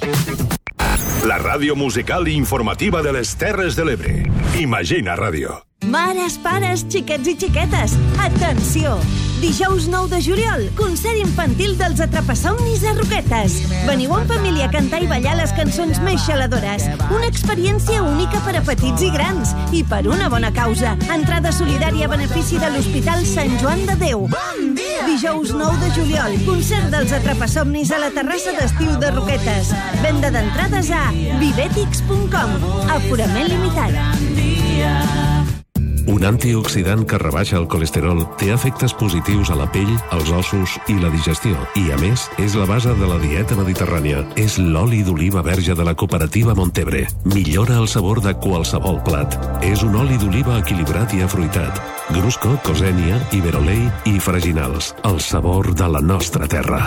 La ràdio musical i informativa de les Terres de l'Ebre. Imagina Ràdio. Mares, pares, xiquets i xiquetes, atenció! Dijous 9 de juliol, concert infantil dels Atrapasomnis a Roquetes. Veniu en família a cantar i ballar les cançons més xaladores. Una experiència única per a petits i grans. I per una bona causa. Entrada solidària a benefici de l'Hospital Sant Joan de Déu. Bon dia! Dijous 9 de juliol, concert dels Atrapasomnis a la terrassa d'estiu de Roquetes. Venda d'entrades a vivetix.com. Aforament limitat. Un antioxidant que rebaixa el colesterol té efectes positius a la pell, als ossos i la digestió. I, a més, és la base de la dieta mediterrània. És l'oli d'oliva verge de la cooperativa Montebre. Millora el sabor de qualsevol plat. És un oli d'oliva equilibrat i afruitat. Grusco, Cosènia, Iberolei i Fraginals. El sabor de la nostra terra.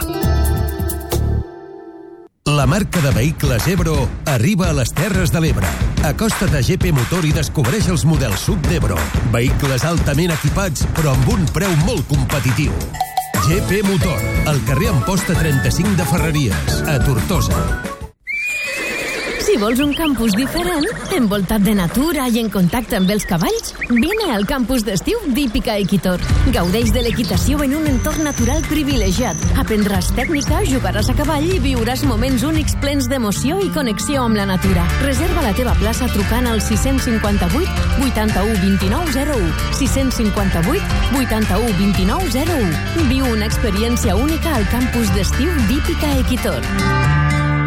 La marca de vehicles Ebro arriba a les Terres de l'Ebre. Acosta't a GP Motor i descobreix els models sub d'Ebro. Vehicles altament equipats, però amb un preu molt competitiu. GP Motor, al carrer Amposta 35 de Ferreries, a Tortosa. Si vols un campus diferent, envoltat de natura i en contacte amb els cavalls, vine al campus d'estiu d'Hípica Equitor. Gaudeix de l'equitació en un entorn natural privilegiat. Aprendràs tècnica, jugaràs a cavall i viuràs moments únics plens d'emoció i connexió amb la natura. Reserva la teva plaça trucant al 658 81 29 01. 658 81 29 01. Viu una experiència única al campus d'estiu d'Hípica Equitor.